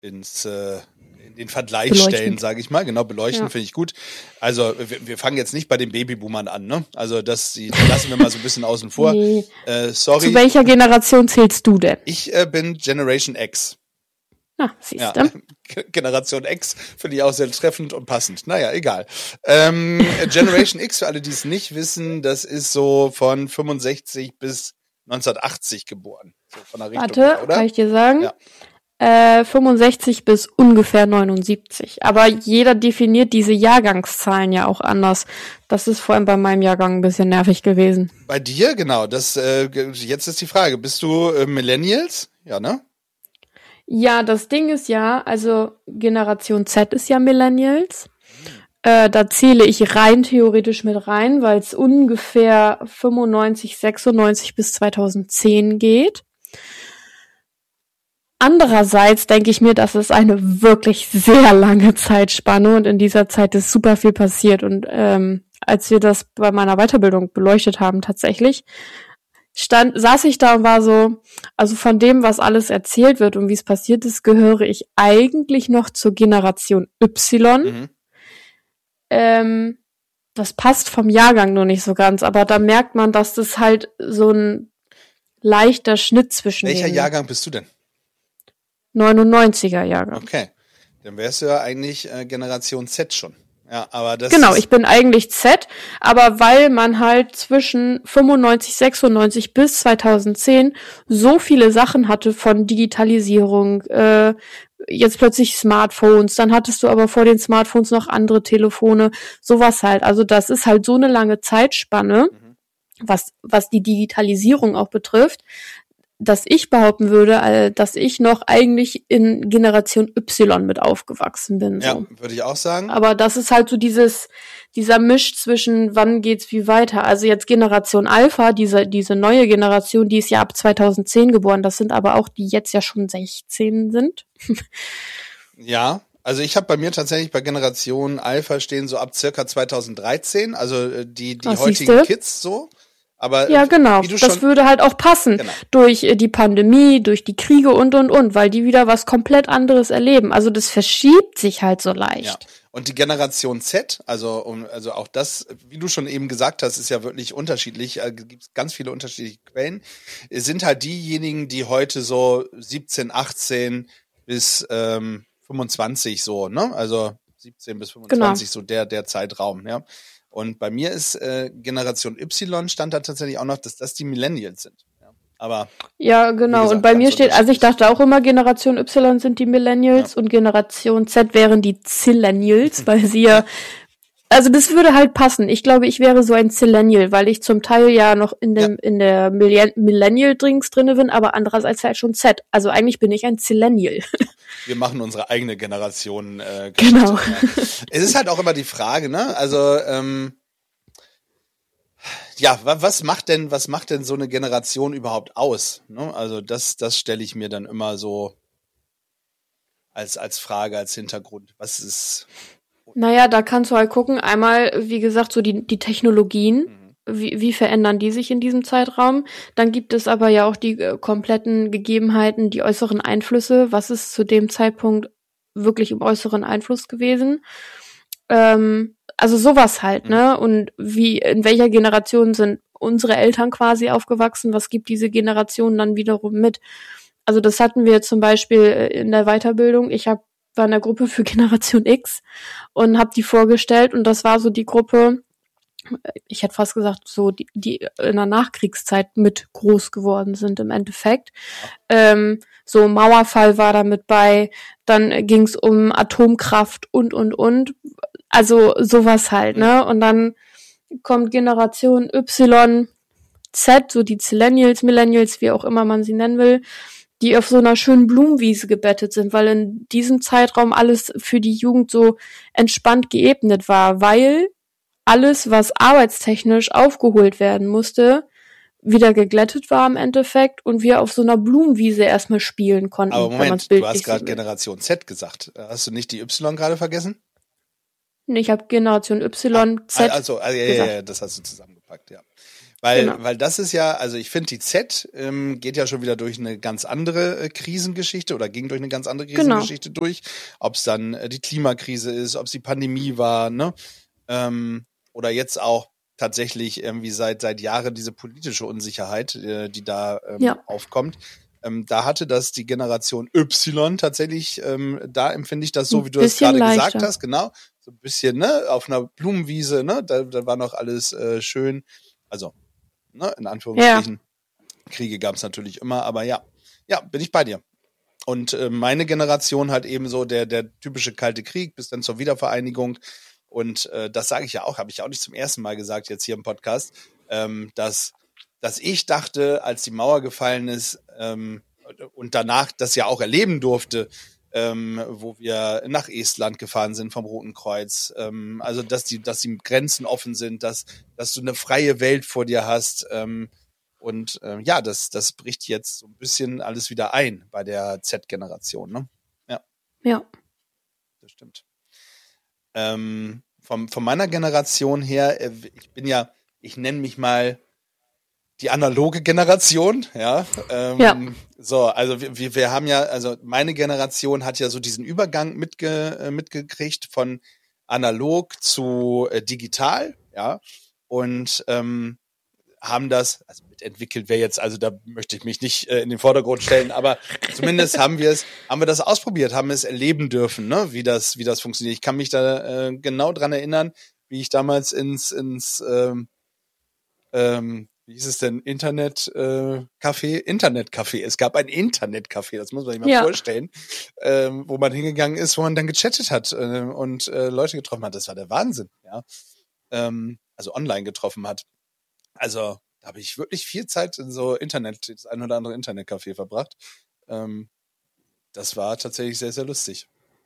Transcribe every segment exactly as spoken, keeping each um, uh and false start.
ins äh, in den Vergleich beleuchten. Stellen, sage ich mal. Genau, beleuchten ja. finde ich gut. Also wir, wir fangen jetzt nicht bei den Babyboomern an, ne? Also das die lassen wir mal so ein bisschen außen vor. Nee. Äh, sorry. Zu welcher Generation zählst du denn? Ich äh, bin Generation X. Ah, siehst du. Ja. Generation X finde ich auch sehr treffend und passend. Naja, egal. Ähm, Generation X, für alle, die es nicht wissen, das ist so von fünfundsechzig bis neunzehnhundertachtzig geboren. So von der Richtung Warte, her, oder? Kann ich dir sagen? Ja. Äh, fünfundsechzig bis ungefähr neunundsiebzig. Aber jeder definiert diese Jahrgangszahlen ja auch anders. Das ist vor allem bei meinem Jahrgang ein bisschen nervig gewesen. Bei dir, genau. Das äh, jetzt ist die Frage, bist du äh, Millennials? Ja, ne? Ja, das Ding ist ja, also Generation Z ist ja Millennials. Äh, da zähle ich rein theoretisch mit rein, weil es ungefähr fünfundneunzig, sechsundneunzig bis zweitausendzehn geht. Andererseits denke ich mir, das ist eine wirklich sehr lange Zeitspanne und in dieser Zeit ist super viel passiert. Und ähm, als wir das bei meiner Weiterbildung beleuchtet haben tatsächlich, stand, saß ich da und war so, also von dem, was alles erzählt wird und wie es passiert ist, gehöre ich eigentlich noch zur Generation Y. Mhm. Ähm, das passt vom Jahrgang nur nicht so ganz, aber da merkt man, dass das halt so ein leichter Schnitt zwischen Welcher den Jahrgang bist du denn? neunundneunziger Jahrgang. Okay, dann wärst du ja eigentlich äh, Generation Z schon. Ja, aber das genau, ist ich bin eigentlich Z, aber weil man halt zwischen fünfundneunzig, sechsundneunzig bis zweitausendzehn so viele Sachen hatte von Digitalisierung, äh, jetzt plötzlich Smartphones, dann hattest du aber vor den Smartphones noch andere Telefone, sowas halt. Also das ist halt so eine lange Zeitspanne, mhm. was was die Digitalisierung auch betrifft, dass ich behaupten würde, dass ich noch eigentlich in Generation Y mit aufgewachsen bin. So. Ja, würde ich auch sagen. Aber das ist halt so dieses, dieser Misch zwischen, wann geht's wie weiter. Also jetzt Generation Alpha, diese, diese neue Generation, die ist ja ab zweitausendzehn geboren. Das sind aber auch die jetzt ja schon sechzehn sind. Ja. Also ich habe bei mir tatsächlich bei Generation Alpha stehen so ab circa zweitausenddreizehn, also die, die Was heutigen siehste? Kids so. Aber ja, genau. Wie du das schon würde halt auch passen. Genau. Durch die Pandemie, durch die Kriege und, und, und, weil die wieder was komplett anderes erleben. Also das verschiebt sich halt so leicht. Ja. Und die Generation Z, also, also auch das, wie du schon eben gesagt hast, ist ja wirklich unterschiedlich. Es gibt ganz viele unterschiedliche Quellen. Es sind halt diejenigen, die heute so siebzehn, achtzehn bis ähm, fünfundzwanzig so, ne? Also siebzehn bis fünfundzwanzig, genau. So der, der Zeitraum, ja. Und bei mir ist äh, Generation Y stand da tatsächlich auch noch, dass das die Millennials sind. Ja, aber ja, genau. gesagt, und bei mir steht, also ich dachte auch immer, Generation Y sind die Millennials ja. und Generation Z wären die Zillennials, weil sie ja, also das würde halt passen. Ich glaube, ich wäre so ein Zillennial, weil ich zum Teil ja noch in dem ja. in der Millennial-Drinks drinne bin, aber andererseits halt schon Z. Also eigentlich bin ich ein Zillennial. Wir machen unsere eigene Generation. Äh, genau. Ja. Es ist halt auch immer die Frage, ne? Also ähm, ja, was macht denn, was macht denn so eine Generation überhaupt aus? Ne? Also das, das stelle ich mir dann immer so als als Frage, als Hintergrund. Was ist? Naja, da kannst du halt gucken. Einmal, wie gesagt, so die die Technologien. Mhm. Wie, wie verändern die sich in diesem Zeitraum? Dann gibt es aber ja auch die äh, kompletten Gegebenheiten, die äußeren Einflüsse. Was ist zu dem Zeitpunkt wirklich im äußeren Einfluss gewesen? Ähm, also sowas halt, mhm. ne? Und wie, in welcher Generation sind unsere Eltern quasi aufgewachsen? Was gibt diese Generation dann wiederum mit? Also das hatten wir zum Beispiel in der Weiterbildung. Ich hab, war in der Gruppe für Generation X und habe die vorgestellt und das war so die Gruppe, ich hätte fast gesagt, so die, die in der Nachkriegszeit mit groß geworden sind im Endeffekt. Ja. Ähm, so Mauerfall war da mit bei, dann ging es um Atomkraft und, und, und. Also sowas halt, mhm. ne? Und dann kommt Generation Y, Z, so die Zillennials, Millennials, wie auch immer man sie nennen will, die auf so einer schönen Blumenwiese gebettet sind, weil in diesem Zeitraum alles für die Jugend so entspannt geebnet war, weil alles, was arbeitstechnisch aufgeholt werden musste, wieder geglättet war im Endeffekt und wir auf so einer Blumenwiese erstmal spielen konnten. Aber Moment, du hast gerade Generation Z gesagt. Hast du nicht die Y gerade vergessen? Nee, ich habe Generation Y, ah, Z Also, also ja, gesagt. ja, ja, das hast du zusammengepackt, ja. Weil, Genau. weil das ist ja, also ich finde, die Z ähm, geht ja schon wieder durch eine ganz andere äh, Krisengeschichte oder ging durch eine ganz andere Krisengeschichte genau. durch. Ob es dann äh, die Klimakrise ist, ob es die Pandemie war, ne? Ähm, oder jetzt auch tatsächlich irgendwie seit seit Jahren diese politische Unsicherheit, äh, die da ähm, ja. aufkommt. Ähm, da hatte das die Generation Y tatsächlich, ähm, da empfinde ich das so, wie du es gerade gesagt hast, genau. So ein bisschen, ne, auf einer Blumenwiese, ne, da, da war noch alles äh, schön. Also, ne, in Anführungsstrichen. Ja. Kriege gab es natürlich immer, aber ja, ja, bin ich bei dir. Und äh, meine Generation hat eben so der, der typische Kalte Krieg bis dann zur Wiedervereinigung. Und äh, das sage ich ja auch, habe ich auch nicht zum ersten Mal gesagt jetzt hier im Podcast, ähm, dass, dass ich dachte, als die Mauer gefallen ist ähm, und danach das ja auch erleben durfte, ähm, wo wir nach Estland gefahren sind vom Roten Kreuz, ähm, also dass die, dass die Grenzen offen sind, dass, dass du eine freie Welt vor dir hast. Ähm, und ähm, ja, das, das bricht jetzt so ein bisschen alles wieder ein bei der Z-Generation, ne? Ja. Ja. Das stimmt. Ähm, vom, von meiner Generation her, äh, ich bin ja, ich nenne mich mal die analoge Generation, ja. Ähm, ja. So, also wir, wir haben ja, also meine Generation hat ja so diesen Übergang mitge, äh, mitgekriegt von analog zu äh, digital, ja. Und ähm, haben das, also mitentwickelt wäre jetzt, also da möchte ich mich nicht äh, in den Vordergrund stellen, aber zumindest haben wir es, haben wir das ausprobiert, haben es erleben dürfen, ne, wie das, wie das funktioniert. Ich kann mich da äh, genau dran erinnern, wie ich damals ins, ins, ähm, ähm, wie hieß es denn, Internet, äh, Café, Internetcafé. Es gab ein Internetcafé, das muss man sich mal ja. vorstellen, ähm, wo man hingegangen ist, wo man dann gechattet hat äh, und äh, Leute getroffen hat. Das war der Wahnsinn, ja. Ähm, also online getroffen hat. Also, da habe ich wirklich viel Zeit in so Internet, das ein oder andere Internetcafé verbracht. Ähm, das war tatsächlich sehr, sehr lustig.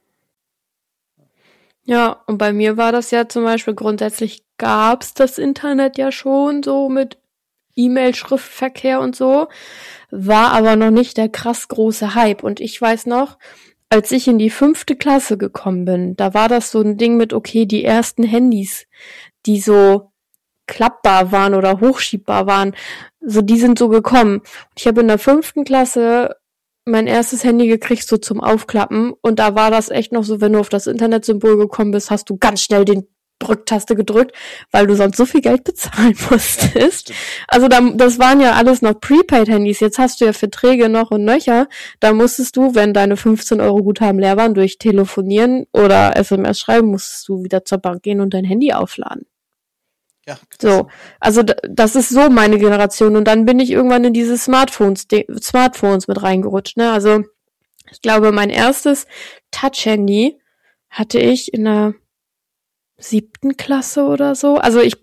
Ja, und bei mir war das ja zum Beispiel, grundsätzlich gab's das Internet ja schon so mit E-Mail-Schriftverkehr und so, war aber noch nicht der krass große Hype. Und ich weiß noch, als ich in die fünfte Klasse gekommen bin, da war das so ein Ding mit, okay, die ersten Handys, die so klappbar waren oder hochschiebbar waren, so die sind so gekommen. Ich habe in der fünften Klasse mein erstes Handy gekriegt, so zum Aufklappen, und da war das echt noch so, wenn du auf das Internetsymbol gekommen bist, hast du ganz schnell den Drücktaste gedrückt, weil du sonst so viel Geld bezahlen musstest. Ja, also da, das waren ja alles noch Prepaid-Handys, jetzt hast du ja Verträge noch und nöcher, da musstest du, wenn deine fünfzehn Euro Guthaben leer waren, durch Telefonieren oder S M S schreiben, musstest du wieder zur Bank gehen und dein Handy aufladen. Ja, so, also d- das ist so meine Generation, und dann bin ich irgendwann in diese Smartphones, de- Smartphones mit reingerutscht, ne, also ich glaube, mein erstes Touch-Handy hatte ich in der siebten Klasse oder so, also ich,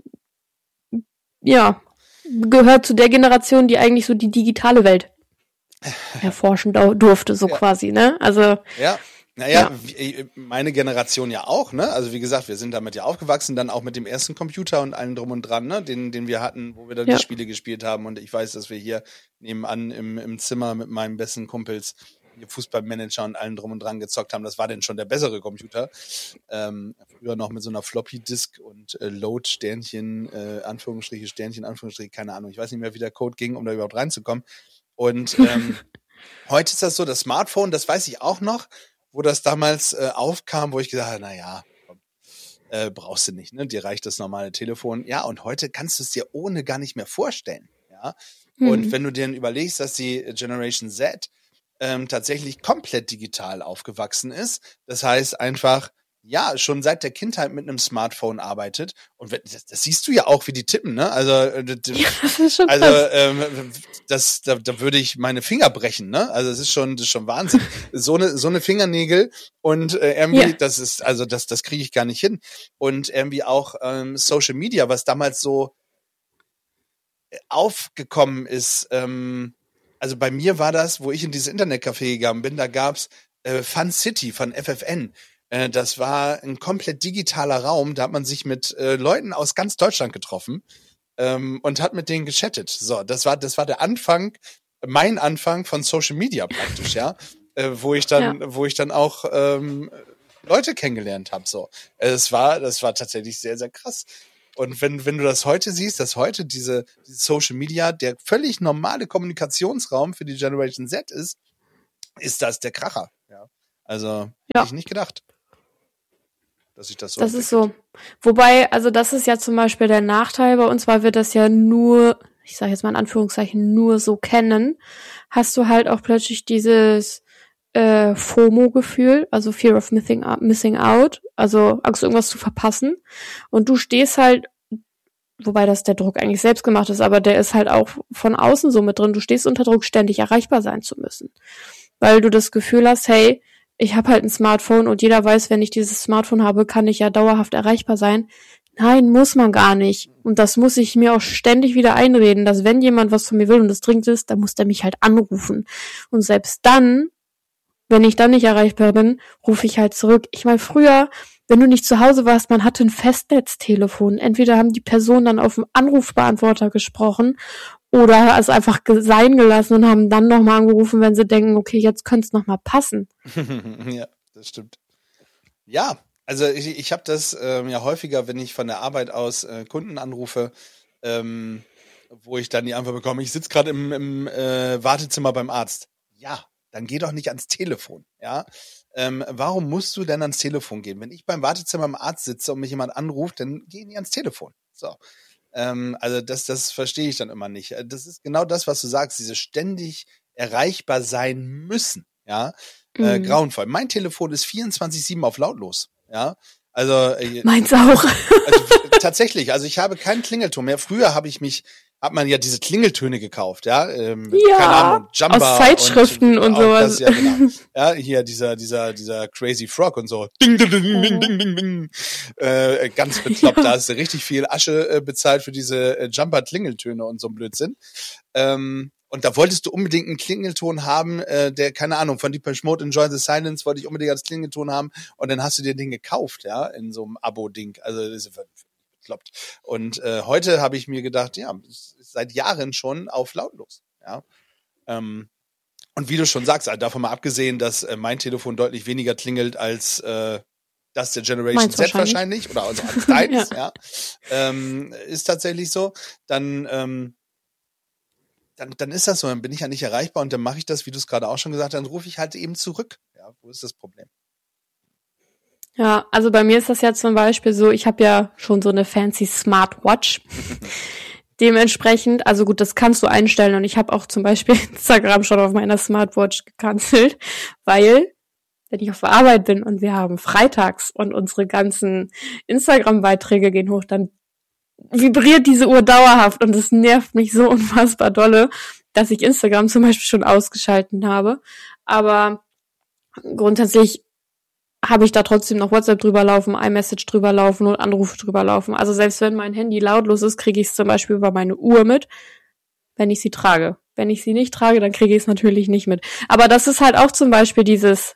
ja, gehört zu der Generation, die eigentlich so die digitale Welt erforschen durfte, so ja. quasi, ne, also. Ja. Naja, ja. meine Generation ja auch, ne? Also wie gesagt, wir sind damit ja aufgewachsen, dann auch mit dem ersten Computer und allem drum und dran, ne? Den, den wir hatten, wo wir dann ja. die Spiele gespielt haben. Und ich weiß, dass wir hier nebenan im, im Zimmer mit meinen besten Kumpels Fußballmanager und allem drum und dran gezockt haben. Das war denn schon der bessere Computer. Ähm, früher noch mit so einer Floppy-Disk und äh, Load-Sternchen, äh, Anführungsstriche, Sternchen, Anführungsstriche, keine Ahnung. Ich weiß nicht mehr, wie der Code ging, um da überhaupt reinzukommen. Und ähm, heute ist das so, das Smartphone, das weiß ich auch noch, wo das damals äh, aufkam, wo ich gesagt habe, na ja, komm, äh, brauchst du nicht, ne? Dir reicht das normale Telefon. Ja, und heute kannst du es dir ohne gar nicht mehr vorstellen, ja. Mhm. Und wenn du dir dann überlegst, dass die Generation Z ähm, tatsächlich komplett digital aufgewachsen ist, das heißt einfach, ja, schon seit der Kindheit mit einem Smartphone arbeitet. Und das, das siehst du ja auch, wie die tippen, ne? Also, ja, das ist schon also ähm, das, da, da würde ich meine Finger brechen, ne? Also es ist schon, das ist schon Wahnsinn. so eine, so eine Fingernägel und äh, irgendwie, ja. das ist, also das, das kriege ich gar nicht hin. Und irgendwie auch ähm, Social Media, was damals so aufgekommen ist. Ähm, also bei mir war das, wo ich in dieses Internetcafé gegangen bin, da gab's äh, Fun City von F F N. Das war ein komplett digitaler Raum, da hat man sich mit äh, Leuten aus ganz Deutschland getroffen ähm, und hat mit denen gechattet. So, das war das war der Anfang, mein Anfang von Social Media praktisch, ja, äh, wo ich dann, ja. wo ich dann auch ähm, Leute kennengelernt habe. So, es war, das war tatsächlich sehr, sehr krass. Und wenn, wenn du das heute siehst, dass heute diese, diese Social Media der völlig normale Kommunikationsraum für die Generation Z ist, ist das der Kracher. Ja. Also, ja. Hätte ich nicht gedacht, dass ich das so Das ist so. Wobei, also das ist ja zum Beispiel der Nachteil bei uns, weil wir das ja nur, ich sage jetzt mal in Anführungszeichen, nur so kennen, hast du halt auch plötzlich dieses äh, FOMO-Gefühl, also Fear of Missing, missing Out, also Angst, irgendwas zu verpassen. Und du stehst halt, wobei das der Druck eigentlich selbst gemacht ist, aber der ist halt auch von außen so mit drin. Du stehst unter Druck, ständig erreichbar sein zu müssen. Weil du das Gefühl hast, hey, ich habe halt ein Smartphone und jeder weiß, wenn ich dieses Smartphone habe, kann ich ja dauerhaft erreichbar sein. Nein, muss man gar nicht. Und das muss ich mir auch ständig wieder einreden, dass wenn jemand was von mir will und es dringend ist, dann muss der mich halt anrufen. Und selbst dann, wenn ich dann nicht erreichbar bin, rufe ich halt zurück. Ich meine, früher, wenn du nicht zu Hause warst, man hatte ein Festnetztelefon. Entweder haben die Personen dann auf dem Anrufbeantworter gesprochen oder es einfach sein gelassen und haben dann nochmal angerufen, wenn sie denken, okay, jetzt könnte es nochmal passen. Ja, das stimmt. Ja, also ich, ich habe das ähm, ja häufiger, wenn ich von der Arbeit aus äh, Kunden anrufe, ähm, wo ich dann die Antwort bekomme, ich sitze gerade im, im äh, Wartezimmer beim Arzt. Ja, dann geh doch nicht ans Telefon, ja. Ähm, warum musst du denn ans Telefon gehen? Wenn ich beim Wartezimmer beim Arzt sitze und mich jemand anruft, dann geh nicht ans Telefon. So. Ähm, also das, das verstehe ich dann immer nicht. Das ist genau das, was du sagst, diese ständig erreichbar sein müssen, ja. Mhm. Äh, grauenvoll. Mein Telefon ist vierundzwanzig sieben auf lautlos, ja. Also äh, meins auch. Also, tatsächlich, also ich habe keinen Klingelton mehr. Früher habe ich mich hat man ja diese Klingeltöne gekauft, ja, ähm, ja, keine Ahnung, Jumper aus Zeitschriften und, und sowas. Das, ja, genau. Ja, hier dieser dieser dieser Crazy Frog und so. Ding ding ding ding ding ding ding. Äh, ganz bekloppt, ja. Da hast du richtig viel Asche äh, bezahlt für diese äh, Jumper Klingeltöne und so ein Blödsinn. Ähm, und da wolltest du unbedingt einen Klingelton haben, äh, der, keine Ahnung, von Depeche Mode, Enjoy the Silence, wollte ich unbedingt als Klingelton haben. Und dann hast du dir den gekauft, ja, in so einem Abo-Ding. Also das ist bekloppt. Und äh, heute habe ich mir gedacht, ja, ist seit Jahren schon auf lautlos, ja. Ähm, und wie du schon sagst, also davon mal abgesehen, dass äh, mein Telefon deutlich weniger klingelt als äh, das der Generation Meins Z wahrscheinlich, wahrscheinlich oder also als deins, ja, ja. Ähm, ist tatsächlich so. Dann ähm, Dann, dann ist das so, dann bin ich ja nicht erreichbar und dann mache ich das, wie du es gerade auch schon gesagt hast, dann rufe ich halt eben zurück. Ja, wo ist das Problem? Ja, also bei mir ist das ja zum Beispiel so, ich habe ja schon so eine fancy Smartwatch. Dementsprechend, also gut, das kannst du einstellen und ich habe auch zum Beispiel Instagram schon auf meiner Smartwatch gecancelt, weil, wenn ich auf der Arbeit bin und wir haben freitags und unsere ganzen Instagram-Beiträge gehen hoch, dann vibriert diese Uhr dauerhaft und es nervt mich so unfassbar dolle, dass ich Instagram zum Beispiel schon ausgeschalten habe. Aber grundsätzlich habe ich da trotzdem noch WhatsApp drüber laufen, iMessage drüber laufen und Anrufe drüber laufen. Also selbst wenn mein Handy lautlos ist, kriege ich es zum Beispiel über meine Uhr mit, wenn ich sie trage. Wenn ich sie nicht trage, dann kriege ich es natürlich nicht mit. Aber das ist halt auch zum Beispiel dieses,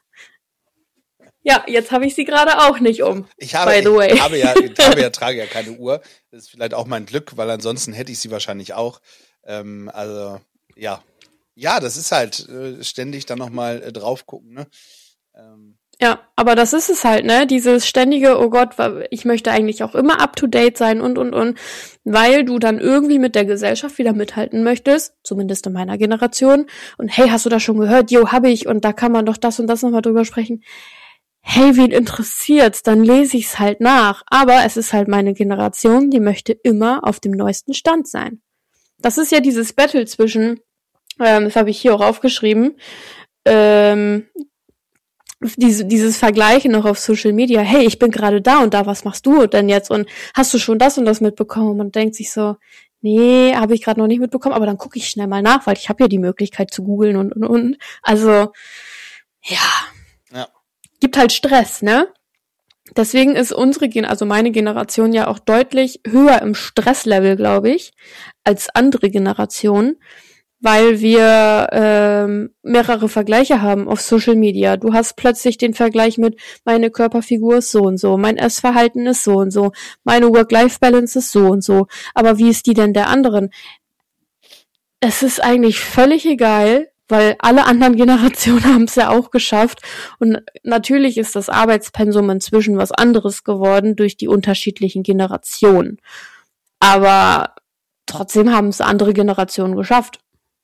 ja, jetzt habe ich sie gerade auch nicht um. Ich habe, by the way. Ich habe ja, ich habe ja, trage ja keine Uhr. Das ist vielleicht auch mein Glück, weil ansonsten hätte ich sie wahrscheinlich auch. Ähm, also, ja. Ja, das ist halt äh, ständig dann nochmal äh, drauf gucken, ne? Ähm. Ja, aber das ist es halt, ne? Dieses ständige, oh Gott, ich möchte eigentlich auch immer up to date sein und, und, und, weil du dann irgendwie mit der Gesellschaft wieder mithalten möchtest, zumindest in meiner Generation. Und hey, hast du das schon gehört? Jo, habe ich. Und da kann man doch das und das nochmal drüber sprechen. Hey, wen interessiert's? Dann lese ich's halt nach. Aber es ist halt meine Generation, die möchte immer auf dem neuesten Stand sein. Das ist ja dieses Battle zwischen, ähm, das habe ich hier auch aufgeschrieben, ähm, diese, dieses Vergleichen noch auf Social Media. Hey, ich bin gerade da und da, was machst du denn jetzt? Und hast du schon das und das mitbekommen? Und man denkt sich so, nee, habe ich gerade noch nicht mitbekommen, aber dann gucke ich schnell mal nach, weil ich habe ja die Möglichkeit zu googeln und, und, und. Also, ja. Ja. Gibt halt Stress, ne? Deswegen ist unsere, Gen- also meine Generation ja auch deutlich höher im Stresslevel, glaube ich, als andere Generationen, weil wir ähm, mehrere Vergleiche haben auf Social Media. Du hast plötzlich den Vergleich mit, meine Körperfigur ist so und so, mein Essverhalten ist so und so, meine Work-Life-Balance ist so und so. Aber wie ist die denn der anderen? Es ist eigentlich völlig egal. weil alle anderen Generationen haben es ja auch geschafft. Und natürlich ist das Arbeitspensum inzwischen was anderes geworden durch die unterschiedlichen Generationen. Aber trotzdem haben es andere Generationen geschafft.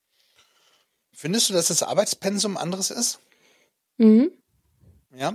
Findest du, dass das Arbeitspensum anderes ist? Mhm. Ja?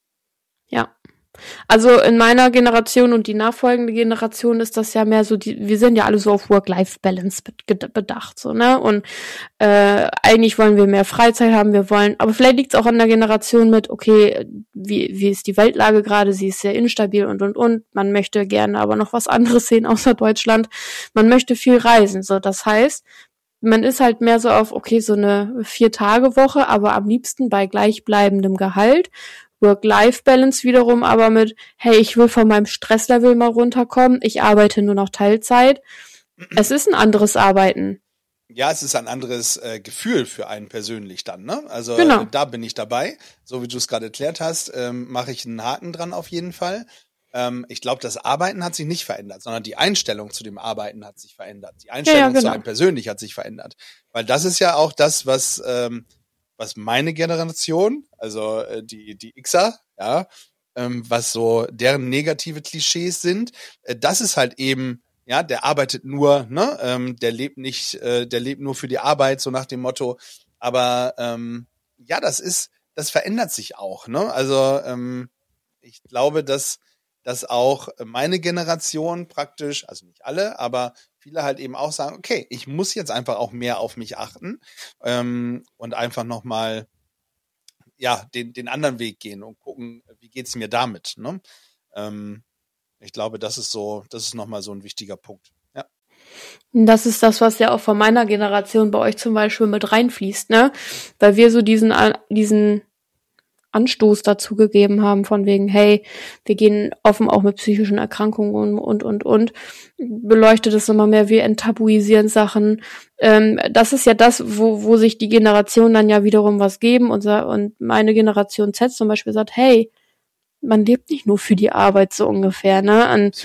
Ja. Also in meiner Generation und die nachfolgende Generation ist das ja mehr so, die, wir sind ja alle so auf Work-Life-Balance bedacht, so, ne? Und äh, eigentlich wollen wir mehr Freizeit haben, wir wollen, aber vielleicht liegt es auch an der Generation mit, okay, wie, wie ist die Weltlage gerade, sie ist sehr instabil und und und, man möchte gerne aber noch was anderes sehen außer Deutschland, man möchte viel reisen, so, das heißt, man ist halt mehr so auf, okay, so eine Vier-Tage-Woche, aber am liebsten bei gleichbleibendem Gehalt. Work-Life-Balance wiederum aber mit, hey, ich will von meinem Stresslevel mal runterkommen, ich arbeite nur noch Teilzeit. Es ist ein anderes Arbeiten. Ja, es ist ein anderes äh, Gefühl für einen persönlich dann, ne? Also Genau. äh, da bin ich dabei. So wie du es gerade erklärt hast, ähm, mache ich einen Haken dran auf jeden Fall. Ähm, ich glaube, das Arbeiten hat sich nicht verändert, sondern die Einstellung zu dem Arbeiten hat sich verändert. Die Einstellung Ja, ja, genau. zu einem persönlich hat sich verändert. Weil das ist ja auch das, was ähm, was meine Generation, also äh, die die Xer, ja, ähm, was so deren negative Klischees sind, äh, das ist halt eben, ja, der arbeitet nur, ne, ähm, der lebt nicht, äh, der lebt nur für die Arbeit, so nach dem Motto. Aber ähm, ja, das ist, das verändert sich auch, ne? Also ähm, ich glaube, dass dass auch meine Generation praktisch, also nicht alle, aber viele halt eben auch sagen, okay, ich muss jetzt einfach auch mehr auf mich achten ähm, und einfach nochmal ja, den, den anderen Weg gehen und gucken, wie geht's mir damit. Ne? Ähm, ich glaube, das ist so, das ist nochmal so ein wichtiger Punkt. Ja. Das ist das, was ja auch von meiner Generation bei euch zum Beispiel mit reinfließt, ne? Weil wir so diesen, diesen Anstoß dazu gegeben haben, von wegen, hey, wir gehen offen auch mit psychischen Erkrankungen und, und, und, beleuchtet es immer mehr, wir enttabuisieren Sachen. Ähm, das ist ja das, wo, wo sich die Generationen dann ja wiederum was geben und, und meine Generation Z zum Beispiel sagt, hey, man lebt nicht nur für die Arbeit so ungefähr, ne? Und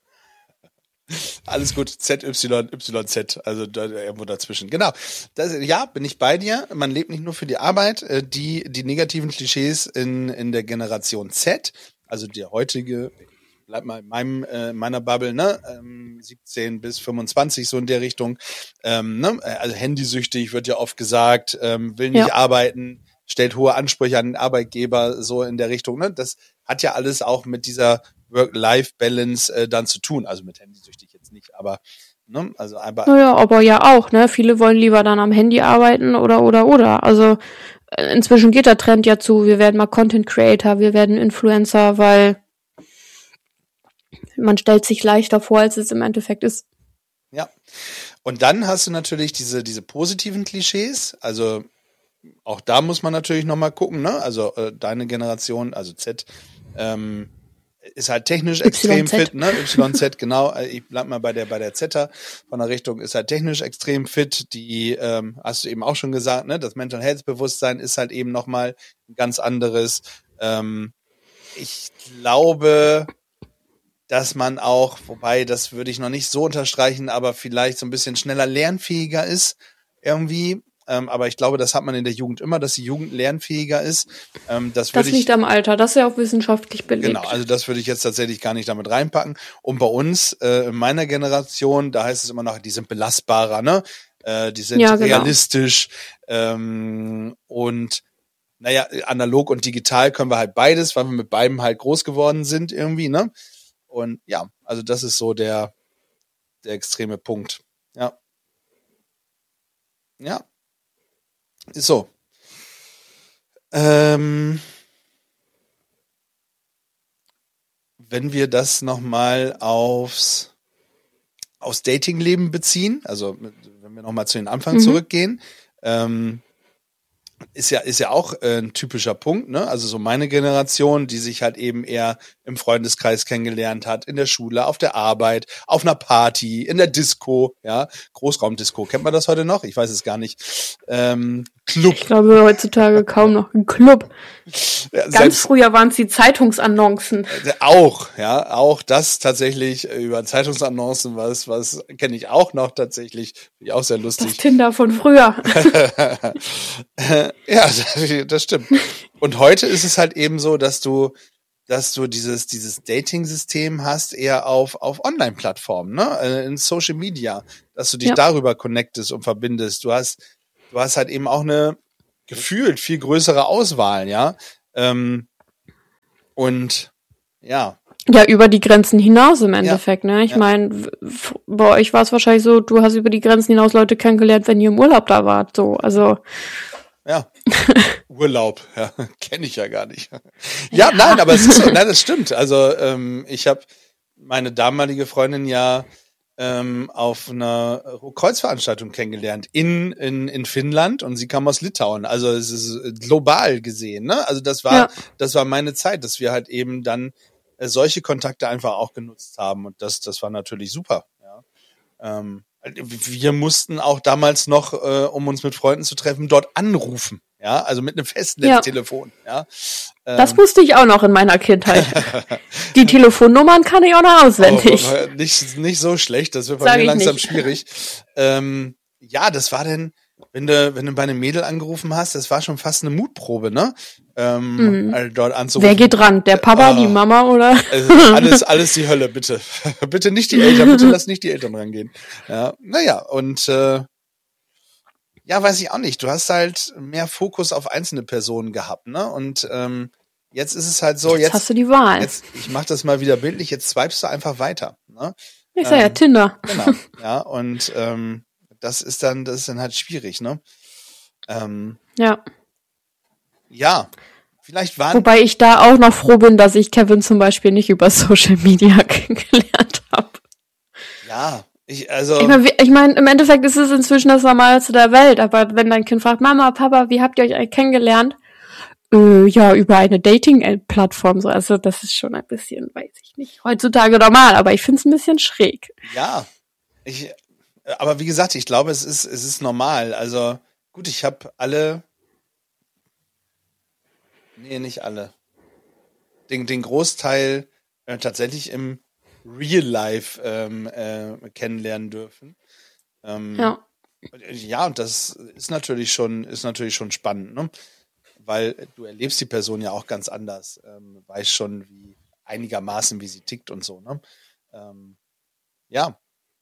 alles gut, Z, Y, Y, Z, also da, irgendwo dazwischen. Genau. Das, ja, bin ich bei dir. Man lebt nicht nur für die Arbeit. Die, die negativen Klischees in, in der Generation Z, also der heutige, bleib mal in meinem, äh, meiner Bubble, ne, ähm, siebzehn bis fünfundzwanzig, so in der Richtung, ähm, ne, also handysüchtig wird ja oft gesagt, ähm, will nicht ja. arbeiten, stellt hohe Ansprüche an den Arbeitgeber, so in der Richtung, ne, das hat ja alles auch mit dieser Work-Life-Balance äh, dann zu tun, also mit handysüchtig jetzt nicht, aber ne, also aber naja, aber ja auch, ne, viele wollen lieber dann am Handy arbeiten oder oder oder, also äh, inzwischen geht der Trend ja zu, wir werden mal Content Creator, wir werden Influencer, weil man stellt sich leichter vor, als es im Endeffekt ist. Ja, und dann hast du natürlich diese diese positiven Klischees, also auch da muss man natürlich nochmal gucken, ne, also äh, deine Generation, also Z, ähm, ist halt technisch extrem Y Z. fit, ne? Y Z, genau. Ich bleib mal bei der bei der Zeta von der Richtung, ist halt technisch extrem fit. Die ähm, hast du eben auch schon gesagt, ne? Das Mental Health Bewusstsein ist halt eben nochmal ein ganz anderes. Ähm, ich glaube, dass man auch, wobei das würde ich noch nicht so unterstreichen, aber vielleicht so ein bisschen schneller lernfähiger ist irgendwie. Ähm, aber ich glaube, das hat man in der Jugend immer, dass die Jugend lernfähiger ist. Ähm, das Das würde liegt ich, am Alter, das ist ja auch wissenschaftlich belegt. genau, also das würde ich jetzt tatsächlich gar nicht damit reinpacken. Und bei uns, äh, in meiner Generation, da heißt es immer noch, die sind belastbarer, ne? Äh, die sind Ja, genau. realistisch ähm, und naja, analog und digital können wir halt beides, weil wir mit beidem halt groß geworden sind irgendwie, ne? Und ja, also das ist so der, der extreme Punkt. Ja. Ja. Ist so. Ähm, wenn wir das nochmal aufs, aufs Datingleben beziehen, also wenn wir nochmal zu den Anfang Mhm. zurückgehen, ähm, ist ja, ist ja auch äh, ein typischer Punkt, ne? Also so meine Generation, die sich halt eben eher im Freundeskreis kennengelernt hat, in der Schule, auf der Arbeit, auf einer Party, in der Disco, ja, Großraumdisco. Kennt man das heute noch? Ich weiß es gar nicht. Ähm, Club. Ich glaube heutzutage kaum noch ein Club. Ja, Ganz selbst, früher waren es die Zeitungsannoncen. äh, auch, ja, auch das tatsächlich äh, über Zeitungsannoncen, was, was kenne ich auch noch tatsächlich, finde ich auch sehr Das lustig. Tinder von früher. Ja, das stimmt. Und heute ist es halt eben so, dass du, dass du dieses, dieses Dating-System hast, eher auf, auf Online-Plattformen, ne, äh, in Social Media, dass du dich Ja. darüber connectest und verbindest. Du hast, du hast halt eben auch eine gefühlt viel größere Auswahl, ja. Ähm, und ja. Ja, über die Grenzen hinaus im Endeffekt, Ja. ne? Ich Ja. meine, bei euch war es wahrscheinlich so, du hast über die Grenzen hinaus Leute kennengelernt, wenn ihr im Urlaub da wart, so. Also, Ja. Urlaub, ja, kenne ich ja gar nicht. Ja, ja, nein, aber es ist so, nein, das stimmt. Also ähm, ich habe meine damalige Freundin ja ähm, auf einer Kreuzveranstaltung kennengelernt in, in in Finnland und sie kam aus Litauen. Also es ist global gesehen, ne? Also das war Ja. das war meine Zeit, dass wir halt eben dann äh, solche Kontakte einfach auch genutzt haben und das das war natürlich super. Ja. Ähm, wir mussten auch damals noch, äh, um uns mit Freunden zu treffen, dort anrufen. Ja, also mit einem Festnetztelefon. Ja. Ähm, das wusste ich auch noch in meiner Kindheit. Die Telefonnummern kann ich auch noch auswendig. aber nicht, nicht so schlecht, das wird bei Sag mir ich langsam nicht. schwierig. Ähm, ja, das war denn, wenn du, wenn du bei einem Mädel angerufen hast, das war schon fast eine Mutprobe, ne? Ähm, Mhm. also dort anzurufen. Wer geht dran? Der Papa, Ah. die Mama oder? Also alles, alles die Hölle, bitte. Bitte nicht die Eltern, bitte lass nicht die Eltern rangehen. Ja, naja, und äh, ja, weiß ich auch nicht. Du hast halt mehr Fokus auf einzelne Personen gehabt, ne? Und ähm, jetzt ist es halt so, Jetzt jetzt, hast du die Wahl. jetzt, ich mach das mal wieder bildlich, jetzt swipest du einfach weiter, ne? Ich sag ja, ähm, Tinder. Genau, ja, und ähm, das ist dann, das ist dann halt schwierig, ne? Ähm, Ja. ja, vielleicht waren, Wobei ich da auch noch froh bin, dass ich Kevin zum Beispiel nicht über Social Media kennengelernt habe. ja, ich, also, Ich meine, ich mein, im Endeffekt ist es inzwischen das Normalste der Welt, aber wenn dein Kind fragt, Mama, Papa, wie habt ihr euch eigentlich kennengelernt? Äh, ja, über eine Dating-Plattform, so, also das ist schon ein bisschen, weiß ich nicht, heutzutage normal, aber ich find's ein bisschen schräg. ja, ich, aber wie gesagt, ich glaube, es ist, es ist normal. Also gut, ich habe alle, nee, nicht alle, den, den Großteil äh, tatsächlich im Real Life ähm, äh, kennenlernen dürfen. Ähm, Ja. Ja, und das ist natürlich schon, ist natürlich schon spannend, ne? Weil du erlebst die Person ja auch ganz anders, ähm, weißt schon, wie einigermaßen, wie sie tickt und so, ne? Ähm, ja.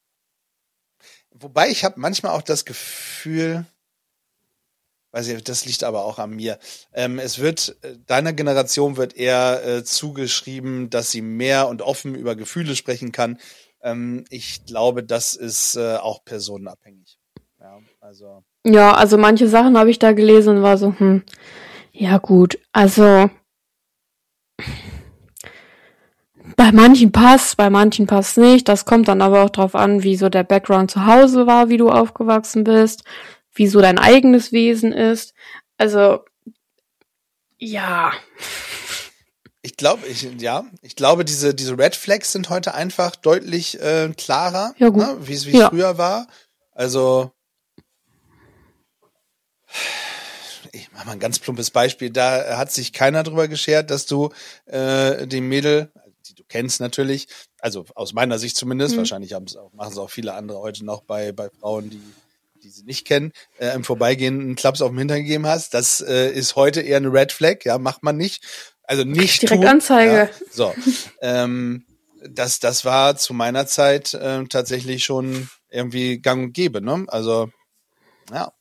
Wobei ich habe manchmal auch das Gefühl, weiß ich, das liegt aber auch an mir. Ähm, es wird, äh, deiner Generation wird eher äh, zugeschrieben, dass sie mehr und offen über Gefühle sprechen kann. Ähm, ich glaube, das ist äh, auch personenabhängig. Ja, also. Ja, also manche Sachen habe ich da gelesen und war so, hm, ja gut, also bei manchen passt, bei manchen passt nicht. Das kommt dann aber auch drauf an, wie so der Background zu Hause war, wie du aufgewachsen bist, wie so dein eigenes Wesen ist. Also, ja. Ich glaube, ich, ja, ich glaube, diese, diese Red Flags sind heute einfach deutlich äh, klarer, Ja, gut. ne, wie es wie es Ja. früher war. Also, ich mache mal ein ganz plumpes Beispiel. Da hat sich keiner drüber geschert, dass du äh, dem Mädel, die du kennst natürlich, also aus meiner Sicht zumindest, Mhm. wahrscheinlich haben's auch, machen es auch viele andere heute noch bei bei Frauen, die die sie nicht kennen, äh, im Vorbeigehen einen Klaps auf den Hintern gegeben hast. Das äh, ist heute eher eine Red Flag, ja, macht man nicht. Also nicht Direkt tun. Anzeige. Ja, so, ähm, das das war zu meiner Zeit äh, tatsächlich schon irgendwie gang und gäbe, ne? Also ja.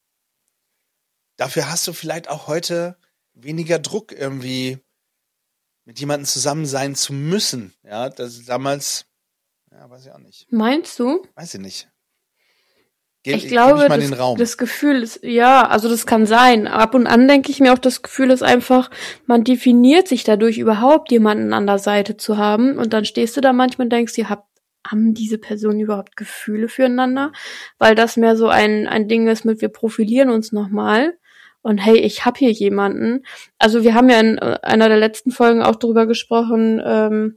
Dafür hast du vielleicht auch heute weniger Druck, irgendwie mit jemandem zusammen sein zu müssen. Ja, das ist damals, ja, weiß ich auch nicht. Meinst du? Weiß ich nicht. Geb, Ich glaube, geb ich mal das, den Raum. das Gefühl ist, ja, also das kann sein. Ab und an denke ich mir auch, das Gefühl ist einfach, man definiert sich dadurch überhaupt, jemanden an der Seite zu haben. Und dann stehst du da manchmal und denkst, ihr habt, haben diese Personen überhaupt Gefühle füreinander? Weil das mehr so ein, ein Ding ist mit, wir profilieren uns nochmal. und hey, ich hab hier jemanden. Also wir haben ja in einer der letzten Folgen auch drüber gesprochen, ähm,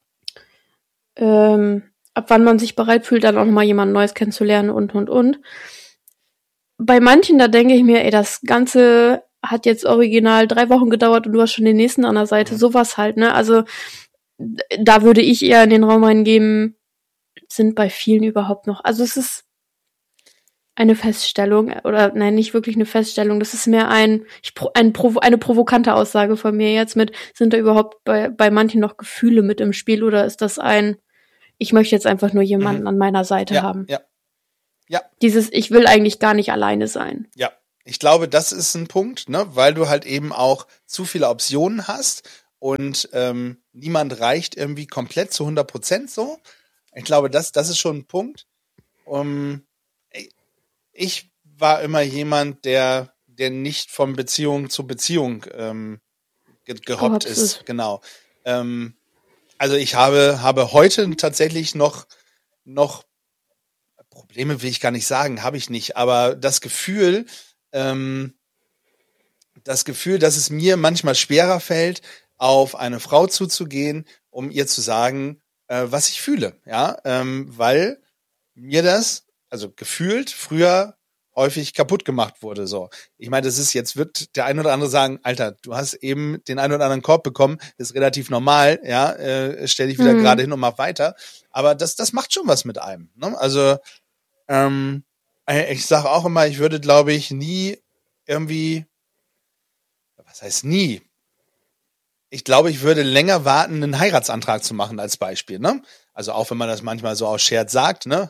ähm, ab wann man sich bereit fühlt, dann auch nochmal jemand Neues kennenzulernen und, und, und. Bei manchen, da denke ich mir, ey, das Ganze hat jetzt original drei Wochen gedauert und du hast schon den nächsten an der Seite, sowas halt, ne? Also da würde ich eher in den Raum eingeben, sind bei vielen überhaupt noch. Also es ist eine Feststellung, oder nein, nicht wirklich eine Feststellung, das ist mehr ein, ich, ein eine provokante Aussage von mir jetzt mit, sind da überhaupt bei, bei manchen noch Gefühle mit im Spiel, oder ist das ein, ich möchte jetzt einfach nur jemanden mhm. an meiner Seite ja, haben? Ja, ja. Dieses, ich will eigentlich gar nicht alleine sein. Ja, ich glaube, das ist ein Punkt, ne, weil du halt eben auch zu viele Optionen hast und ähm, niemand reicht irgendwie komplett zu hundert Prozent so. Ich glaube, das, das ist schon ein Punkt. Um, ich war immer jemand, der, der nicht von Beziehung zu Beziehung ähm, ge- gehoppt oh, ist. Genau. Ähm, also ich habe, habe heute tatsächlich noch, noch Probleme, will ich gar nicht sagen, habe ich nicht. Aber das Gefühl, ähm, das Gefühl, dass es mir manchmal schwerer fällt, auf eine Frau zuzugehen, um ihr zu sagen, äh, was ich fühle. Ja, ähm, weil mir das, also gefühlt, früher häufig kaputt gemacht wurde. So, ich meine, das ist jetzt, wird der ein oder andere sagen, Alter, du hast eben den einen oder anderen Korb bekommen, das ist relativ normal, ja, äh, stell dich wieder mhm. gerade hin und mach weiter. Aber das, das macht schon was mit einem. Ne? Also ähm, ich sage auch immer, ich würde, glaube ich, nie irgendwie, was heißt nie? Ich glaube, ich würde länger warten, einen Heiratsantrag zu machen als Beispiel. Ne? Also auch wenn man das manchmal so aus Scherz sagt, ne?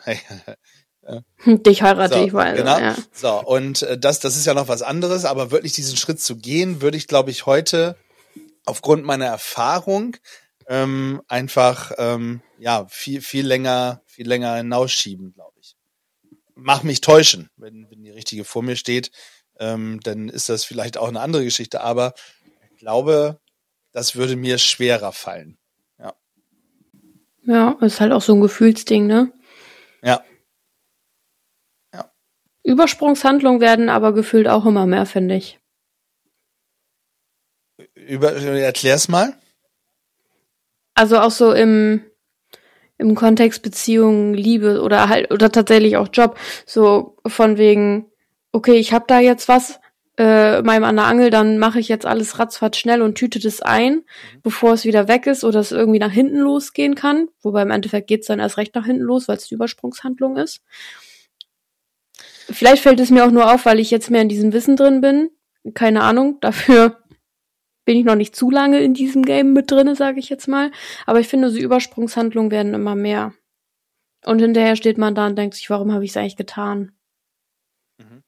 Dich heirate so, ich weiter. Genau. Ja. So, und äh, das, das ist ja noch was anderes, aber wirklich diesen Schritt zu gehen, würde ich, glaube ich, heute aufgrund meiner Erfahrung ähm, einfach ähm, ja viel, viel länger, viel länger hinausschieben, glaube ich. Mach mich täuschen, wenn, wenn die richtige vor mir steht, ähm, dann ist das vielleicht auch eine andere Geschichte, aber ich glaube, das würde mir schwerer fallen. Ja. Ja, ist halt auch so ein Gefühlsding, ne? Ja. Übersprungshandlungen werden aber gefühlt auch immer mehr, finde ich. Über, erklär's mal. Also auch so im, im Kontext Beziehung, Liebe oder halt, oder tatsächlich auch Job. So von wegen, okay, ich hab da jetzt was, äh, meinem an der Angel, dann mache ich jetzt alles ratzfatz schnell und tüte das ein, mhm. bevor es wieder weg ist oder es irgendwie nach hinten losgehen kann. Wobei im Endeffekt geht's dann erst recht nach hinten los, weil es die Übersprungshandlung ist. Vielleicht fällt es mir auch nur auf, weil ich jetzt mehr in diesem Wissen drin bin. Keine Ahnung, dafür bin ich noch nicht zu lange in diesem Game mit drinne, sage ich jetzt mal. Aber ich finde, so Übersprungshandlungen werden immer mehr. Und hinterher steht man da und denkt sich, warum habe ich es eigentlich getan? Mhm.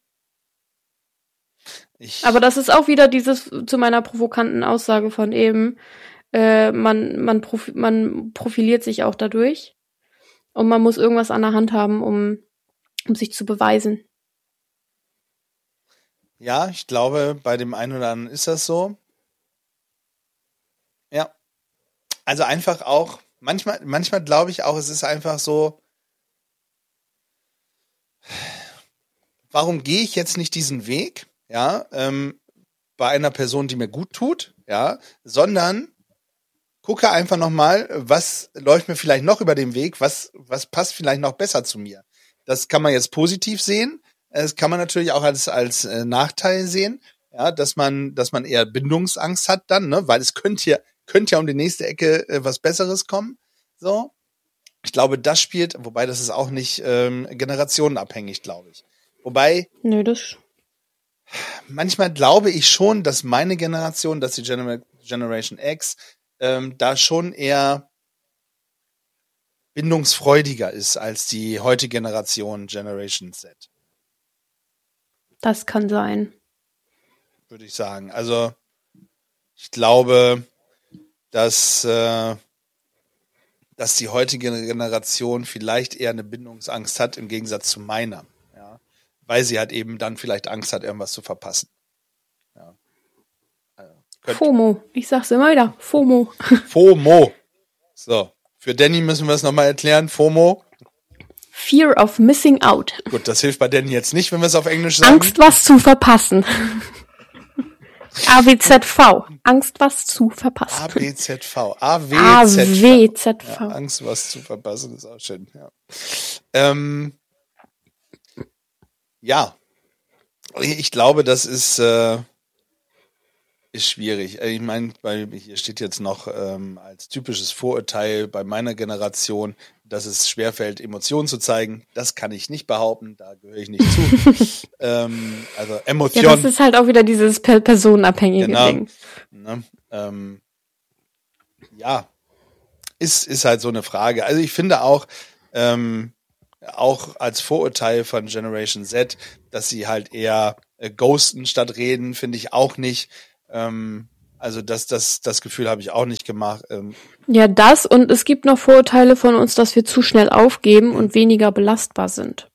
Ich Aber das ist auch wieder dieses zu meiner provokanten Aussage von eben, äh, man, man, profi- man profiliert sich auch dadurch. Und man muss irgendwas an der Hand haben, um, um sich zu beweisen. Ja, ich glaube, bei dem einen oder anderen ist das so. Ja. Also einfach auch, manchmal, manchmal glaube ich auch, es ist einfach so, warum gehe ich jetzt nicht diesen Weg, ja, ähm, bei einer Person, die mir gut tut, ja, sondern gucke einfach nochmal, was läuft mir vielleicht noch über den Weg, was, was passt vielleicht noch besser zu mir. Das kann man jetzt positiv sehen. Das kann man natürlich auch als, als äh, Nachteil sehen, ja, dass man, dass man eher Bindungsangst hat dann, ne, weil es könnte ja, könnte ja um die nächste Ecke äh, was Besseres kommen, so. Ich glaube, das spielt, wobei das ist auch nicht ähm, generationenabhängig, glaube ich. Wobei, Nö, das manchmal glaube ich schon, dass meine Generation, dass die Gener- Generation X, ähm, da schon eher bindungsfreudiger ist als die heutige Generation Generation Z. Das kann sein. Würde ich sagen. Also ich glaube, dass, äh, dass die heutige Generation vielleicht eher eine Bindungsangst hat im Gegensatz zu meiner. Ja? Weil sie halt eben dann vielleicht Angst hat, irgendwas zu verpassen. Ja. Also, FOMO. Ich sag's immer wieder. FOMO. FOMO. So. Für Danny müssen wir es nochmal erklären. FOMO. Fear of missing out. Gut, das hilft bei Danny jetzt nicht, wenn wir es auf Englisch sagen. Angst, was zu verpassen. A W Z V. Angst, was zu verpassen. A B Z V. A W Z V. Ja, Angst, was zu verpassen, ist auch schön. Ja. Ähm, ja. Ich glaube, das ist, äh, ist schwierig. Ich meine, weil hier steht jetzt noch ähm, als typisches Vorurteil bei meiner Generation, dass es schwerfällt, Emotionen zu zeigen. Das kann ich nicht behaupten, da gehöre ich nicht zu. ähm, also Emotionen. Ja, das ist halt auch wieder dieses per- personenabhängige genau. Ding. Ne? Ähm, ja, ist, ist halt so eine Frage. Also ich finde auch, ähm, auch als Vorurteil von Generation Z, dass sie halt eher äh, ghosten statt reden, finde ich auch nicht. Ähm, also das, das, das Gefühl habe ich auch nicht gemacht. Ähm, Ja, das und es gibt noch Vorurteile von uns, dass wir zu schnell aufgeben und weniger belastbar sind.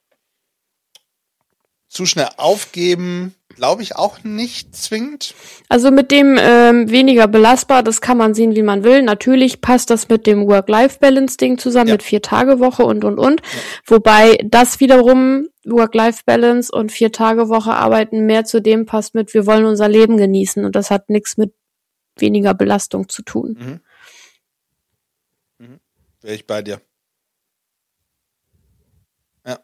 Zu schnell aufgeben, glaube ich auch nicht zwingend. Also mit dem ähm, weniger belastbar, das kann man sehen, wie man will. Natürlich passt das mit dem Work-Life-Balance-Ding zusammen, Ja. mit Vier-Tage-Woche und, und, und. Ja. Wobei das wiederum, Work-Life-Balance und Vier-Tage-Woche arbeiten, mehr zu dem passt mit, wir wollen unser Leben genießen. Und das hat nichts mit weniger Belastung zu tun. Mhm. Mhm. Wäre ich bei dir. Ja.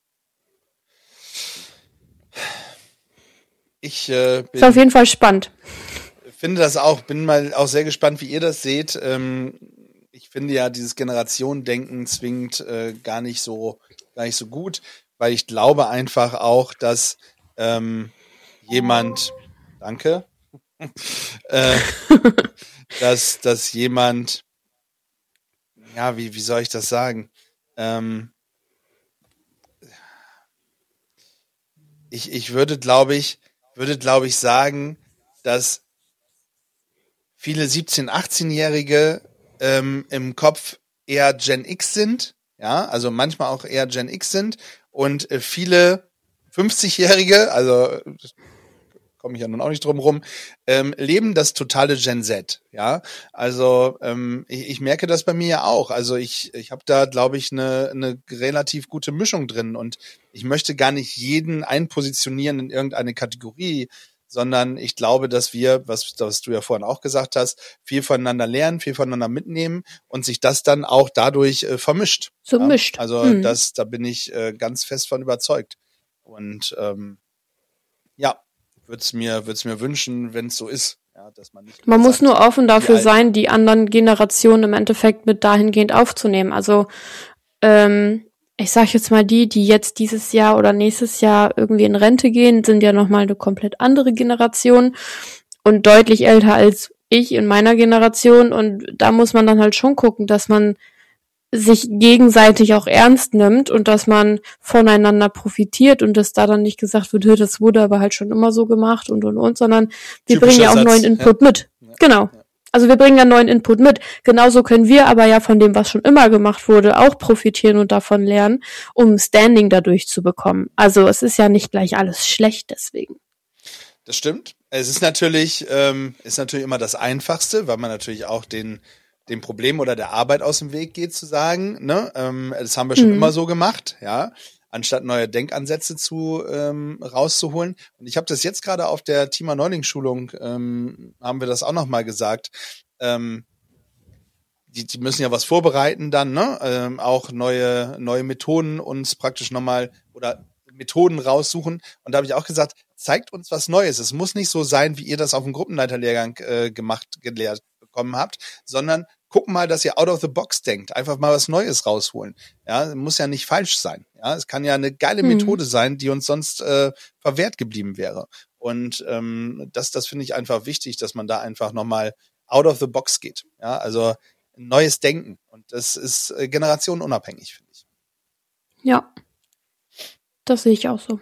Ich äh, bin, Ist auf jeden Fall spannend. finde das auch, bin mal auch sehr gespannt, wie ihr das seht. Ähm, ich finde ja dieses Generationendenken zwingend äh, gar nicht so, gar nicht so gut, weil ich glaube einfach auch, dass ähm, jemand, danke, äh, dass, dass jemand, ja, wie, wie soll ich das sagen? Ähm, ich, ich würde, glaube ich, würde, glaube ich, sagen, dass viele siebzehn-, achtzehnjährige ähm, im Kopf eher Gen X sind, ja, also manchmal auch eher Gen X sind und äh, viele fünfzigjährige, also komme ich ja nun auch nicht drum rum, ähm, leben das totale Gen Z, ja, also ähm, ich, ich merke das bei mir ja auch, also ich ich habe da, glaube ich, eine eine relativ gute Mischung drin und ich möchte gar nicht jeden einpositionieren in irgendeine Kategorie, sondern ich glaube, dass wir, was, was du ja vorhin auch gesagt hast, viel voneinander lernen, viel voneinander mitnehmen und sich das dann auch dadurch äh, vermischt. So ja? mischt. Also Mhm. das, da bin ich äh, ganz fest von überzeugt. Und ähm, ja, würde es mir, würd's mir wünschen, wenn es so ist. Ja, dass man nicht Man nur muss sagt, nur offen dafür die sein, die anderen Generationen im Endeffekt mit dahingehend aufzunehmen. Also ähm, ich sag jetzt mal, die, die jetzt dieses Jahr oder nächstes Jahr irgendwie in Rente gehen, sind ja nochmal eine komplett andere Generation und deutlich älter als ich in meiner Generation. Und da muss man dann halt schon gucken, dass man sich gegenseitig auch ernst nimmt und dass man voneinander profitiert und dass da dann nicht gesagt wird, "Hö, das wurde aber halt schon immer so gemacht und und und, sondern wir Typischer bringen ja auch Satz, neuen Input ja. mit. Ja. Genau. Ja. Also wir bringen ja neuen Input mit. Genauso können wir aber ja von dem, was schon immer gemacht wurde, auch profitieren und davon lernen, um Standing dadurch zu bekommen. Also es ist ja nicht gleich alles schlecht deswegen. Das stimmt. Es ist natürlich, ähm, ist natürlich immer das Einfachste, weil man natürlich auch den, dem Problem oder der Arbeit aus dem Weg geht, zu sagen, ne, ähm, das haben wir schon Mhm. immer so gemacht, ja, anstatt neue Denkansätze zu ähm, rauszuholen. Und ich habe das jetzt gerade auf der Thema Neuling-Schulung, ähm, haben wir das auch nochmal gesagt. Ähm, die, die müssen ja was vorbereiten dann, ne? Ähm, auch neue, neue Methoden uns praktisch nochmal oder Methoden raussuchen. Und da habe ich auch gesagt, zeigt uns was Neues. Es muss nicht so sein, wie ihr das auf dem Gruppenleiterlehrgang äh, gemacht, gelehrt bekommen habt, sondern guck mal, dass ihr out of the box denkt. Einfach mal was Neues rausholen. Ja, muss ja nicht falsch sein. Ja, es kann ja eine geile Mhm. Methode sein, die uns sonst äh, verwehrt geblieben wäre. Und ähm, das, das finde ich einfach wichtig, dass man da einfach nochmal out of the box geht. Ja, also neues Denken. Und das ist äh, generationenunabhängig, finde ich. Ja. Das sehe ich auch so.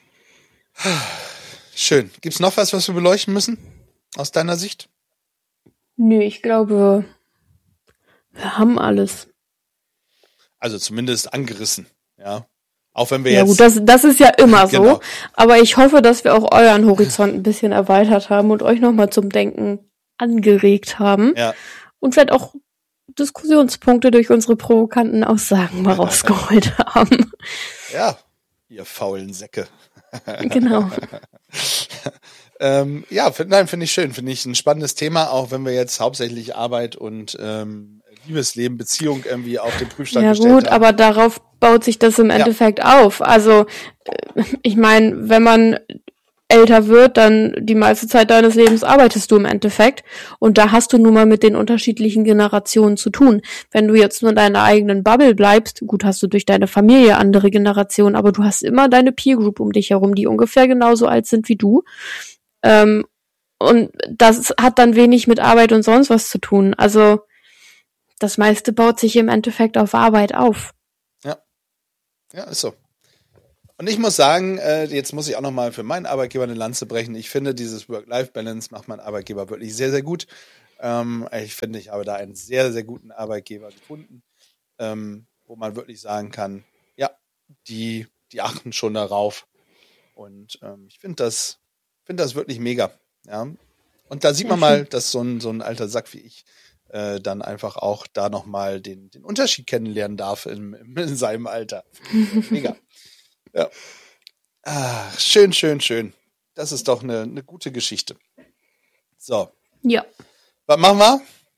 Schön. Gibt's noch was, was wir beleuchten müssen? Aus deiner Sicht? Nö, ich glaube, wir haben alles. Also zumindest angerissen, ja. Auch wenn wir Ja jetzt. gut, das, das ist ja immer so. Genau. Aber ich hoffe, dass wir auch euren Horizont ein bisschen erweitert haben und euch nochmal zum Denken angeregt haben. Ja. Und vielleicht auch Diskussionspunkte durch unsere provokanten Aussagen mal rausgeholt haben. Ja, ihr faulen Säcke. Genau. ähm, ja, find, nein, finde ich schön. Finde ich ein spannendes Thema, auch wenn wir jetzt hauptsächlich Arbeit und ähm, Liebesleben, Beziehung irgendwie auf den Prüfstand Ja gestellt gut, haben. aber darauf baut sich das im Ja. Endeffekt auf. Also äh, ich meine, wenn man älter wird, dann die meiste Zeit deines Lebens arbeitest du im Endeffekt. Und da hast du nun mal mit den unterschiedlichen Generationen zu tun. Wenn du jetzt nur in deiner eigenen Bubble bleibst, gut, hast du durch deine Familie andere Generationen, aber du hast immer deine Peer Group um dich herum, die ungefähr genauso alt sind wie du. Ähm, und das hat dann wenig mit Arbeit und sonst was zu tun. Also das meiste baut sich im Endeffekt auf Arbeit auf. Ja, ja, ist so. Und ich muss sagen, äh, jetzt muss ich auch nochmal für meinen Arbeitgeber eine Lanze brechen. Ich finde, dieses Work-Life-Balance macht mein Arbeitgeber wirklich sehr, sehr gut. Ähm, ich finde, ich habe da einen sehr, sehr guten Arbeitgeber gefunden, ähm, wo man wirklich sagen kann, ja, die, die achten schon darauf. Und ähm, ich finde das, finde das wirklich mega. Ja. Und da sieht man mal, dass so ein, so ein alter Sack wie ich äh, dann einfach auch da nochmal den, den Unterschied kennenlernen darf in, in seinem Alter. Mega. Ja. Ach, schön, schön, schön. Das ist doch eine, eine gute Geschichte. So. Ja. Was machen wir?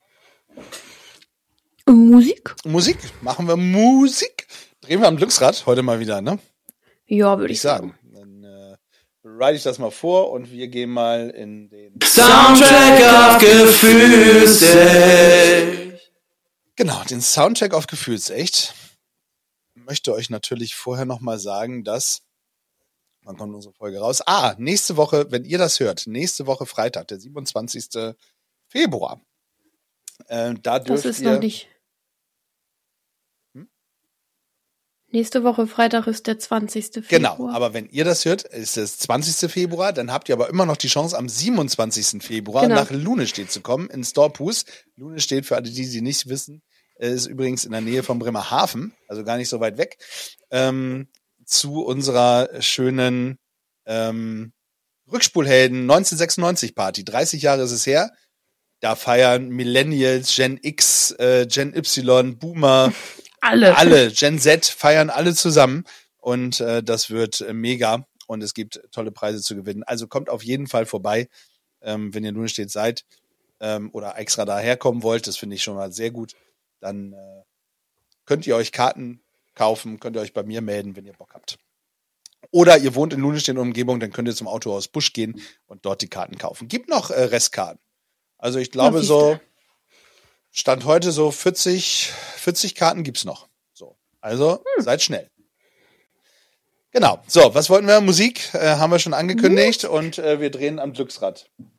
Musik? Musik. Machen wir Musik. Drehen wir am Glücksrad heute mal wieder, ne? Ja, würde ich sagen. sagen. Dann äh, bereite ich das mal vor und wir gehen mal in den Soundtrack auf Gefühlsecht. Genau, den Soundtrack auf Gefühlsecht. Ich möchte euch natürlich vorher nochmal sagen, dass, wann kommt unsere Folge raus? Ah, nächste Woche, wenn ihr das hört, nächste Woche Freitag, der siebenundzwanzigsten Februar. Äh, da dürft Das ist ihr, noch nicht. Hm? Nächste Woche Freitag ist der zwanzigste Februar. Genau, aber wenn ihr das hört, ist es zwanzigsten Februar, dann habt ihr aber immer noch die Chance, am siebenundzwanzigsten Februar genau. nach Lunestedt zu kommen, in Storpus. Lunestedt, für alle, die sie nicht wissen, ist übrigens in der Nähe von Bremerhaven, also gar nicht so weit weg, ähm, zu unserer schönen ähm, Rückspulhelden neunzehnhundertsechsundneunzig Party. dreißig Jahre ist es her. Da feiern Millennials, Gen X, äh, Gen Y, Boomer, alle. alle, Gen Z feiern alle zusammen und äh, das wird äh, mega und es gibt tolle Preise zu gewinnen. Also kommt auf jeden Fall vorbei, ähm, wenn ihr nun steht seid ähm, oder extra daherkommen wollt. Das finde ich schon mal sehr gut. Dann äh, könnt ihr euch Karten kaufen, könnt ihr euch bei mir melden, wenn ihr Bock habt. Oder ihr wohnt in Lunestedt und Umgebung, dann könnt ihr zum Autohaus Busch gehen und dort die Karten kaufen. Gibt noch äh, Restkarten. Also ich glaube so, Stand heute so vierzig, vierzig Karten gibt's noch. So, also hm. seid schnell. Genau. So, was wollten wir? Musik äh, haben wir schon angekündigt hm. und äh, wir drehen am Glücksrad.